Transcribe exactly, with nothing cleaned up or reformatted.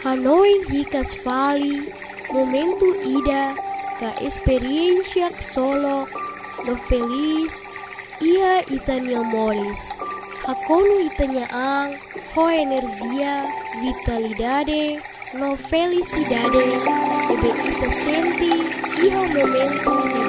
Hanoi hikas vali, momento ida, ka experiencia solo, no feliz, ia itania molis. Hakonu itania ang, ho energia, vitalidade, no felicidade, ebe ita senti, iha momento